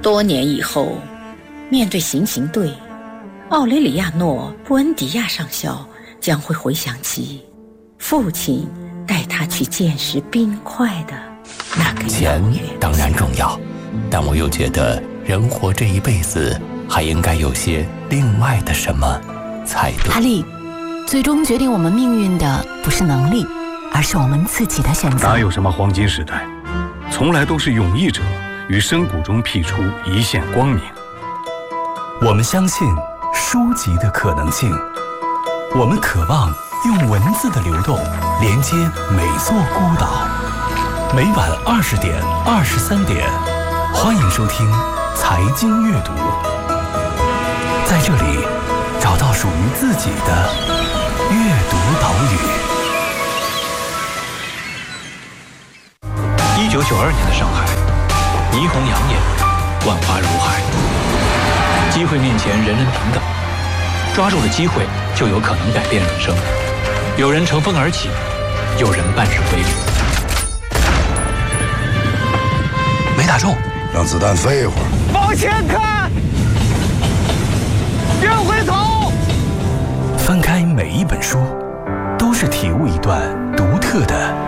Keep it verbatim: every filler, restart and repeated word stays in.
多年以后，面对行刑队，奥雷里亚诺·布恩迪亚上校将会回想起父亲带他去见识冰块的那个钱当然重要，但我又觉得人活这一辈子还应该有些另外的什么才对。 哈利，最终决定我们命运的不是能力，而是我们自己的选择。 哪有什么黄金时代，从来都是勇毅者于深谷中辟出一线光明。 我们相信书籍的可能性，我们渴望用文字的流动连接每座孤岛。每晚二十点、二十三点，欢迎收听财经阅读，在这里找到属于自己的阅读岛屿。 一九九二年的上海，霓虹养眼，万花如海，机会面前人人平等，抓住了机会就有可能改变人生。有人乘风而起，有人半生微力。 没打中， 让子弹飞一会儿。 往前看，别回头。 翻开每一本书，都是体悟一段独特的